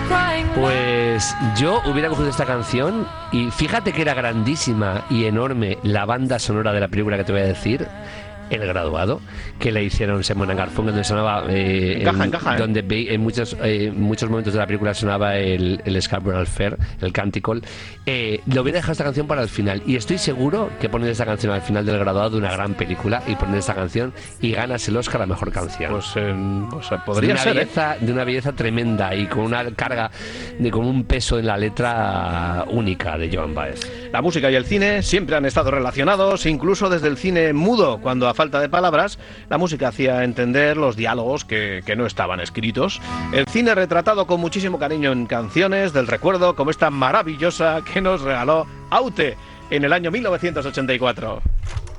Pues yo hubiera cogido esta canción y fíjate que era grandísima y enorme la banda sonora de la película que te voy a decir, El Graduado, que le hicieron Simon & Garfunkel, donde sonaba encaja, donde en muchos momentos de la película sonaba el Scarborough Fair, el Canticle. Lo hubiera dejado esta canción para el final y estoy seguro que pones esta canción al final del Graduado de una gran película y pones esta canción y ganas el Oscar a mejor canción. Pues podría ser, de una belleza tremenda y con una carga con un peso en la letra única de Joan Baez. La música y el cine siempre han estado relacionados, incluso desde el cine mudo, cuando a falta de palabras, la música hacía entender los diálogos que no estaban escritos. El cine retratado con muchísimo cariño en canciones del recuerdo, como esta maravillosa que nos regaló Aute en el año 1984.